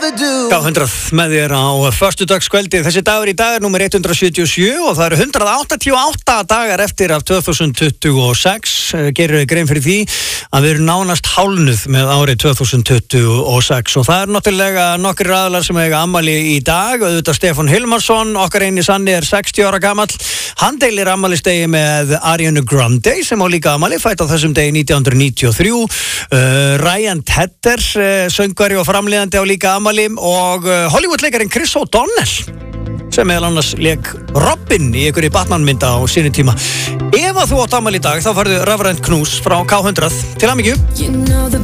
K100 með þér á föstudagskvöldi. Þessi dagur í dag er númer 177 og það eru 188 dagar eftir af 2026. Gerir grein fyrir því að við erum nánast hálnuð með árið 2026 og það eru náttúrulega nokkrir aðilar sem eiga afmæli í dag. Auðvitað Stefán Hilmarsson, okkar eini sanni, er 60 ára gamall. Hann deilir afmælistegi með Ariana Grande sem á líka afmæli, fætt á þessum degi 1993. Ryan Tedder, söngvari og framleiðandi, á líka afmæli, og Hollywood-leikarinn Chris O'Donnell sem meðal annars lék Robin í einhverju Batman-mynd á sínu tíma. Ef að þú átt afmæli í dag þá færðu rafrænt knús frá K100. Til hamingju.